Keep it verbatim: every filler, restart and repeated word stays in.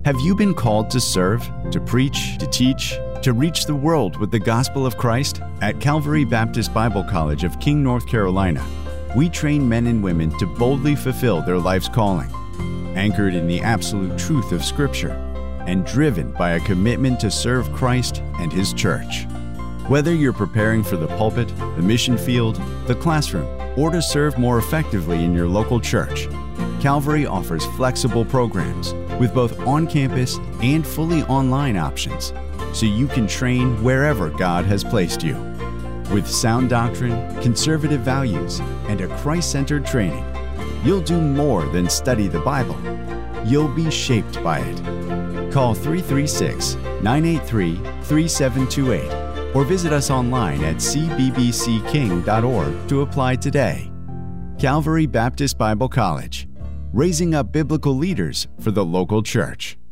Have you been called to serve, to preach, to teach, to reach the world with the gospel of Christ? At Calvary Baptist Bible College of King, North Carolina, we train men and women to boldly fulfill their life's calling, anchored in the absolute truth of Scripture, and driven by a commitment to serve Christ and His church. Whether you're preparing for the pulpit, the mission field, the classroom, or to serve more effectively in your local church, Calvary offers flexible programs with both on-campus and fully online options, so you can train wherever God has placed you. With sound doctrine, conservative values, and a Christ-centered training, you'll do more than study the Bible. You'll be shaped by it. Call three three six, nine eight three, three seven two eight or visit us online at c b b c king dot org to apply today. Calvary Baptist Bible College, raising up biblical leaders for the local church.